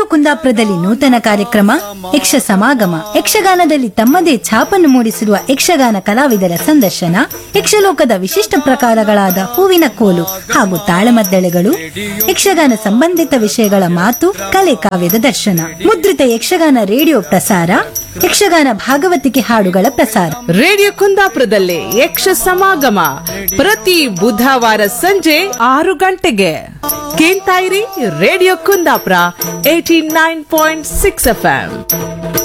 ಕುಂದಾಪುರದಲ್ಲಿ ನೂತನ ಕಾರ್ಯಕ್ರಮ ಯಕ್ಷ ಸಮಾಗಮ ಯಕ್ಷಗಾನದಲ್ಲಿ ತಮ್ಮದೇ ಛಾಪನ್ನು ಮೂಡಿಸಿರುವ ಯಕ್ಷಗಾನ ಕಲಾವಿದರ ಸಂದರ್ಶನ, ಯಕ್ಷಲೋಕದ ವಿಶಿಷ್ಟ ಪ್ರಕಾರಗಳಾದ ಹೂವಿನ ಕೋಲು ಹಾಗೂ ತಾಳಮದ್ದಳೆಗಳು, ಯಕ್ಷಗಾನ ಸಂಬಂಧಿತ ವಿಷಯಗಳ ಮಾತು ಕಲೆ ಕಾವ್ಯದ ದರ್ಶನ ಮುದ್ರಿತ ಯಕ್ಷಗಾನ ರೇಡಿಯೋ ಪ್ರಸಾರ, ಯಕ್ಷಗಾನ ಭಾಗವತಿಕೆ ಹಾಡುಗಳ ಪ್ರಸಾರ. ರೇಡಿಯೋ ಕುಂದಾಪುರದಲ್ಲಿ ಯಕ್ಷ ಸಮಾಗಮ ಪ್ರತಿ ಬುಧವಾರ ಸಂಜೆ 6 ಗಂಟೆಗೆ. ಕೇಳ್ತಾ ಇರಿ ರೇಡಿಯೋ ಕುಂದಾಪುರ 89.6 FM.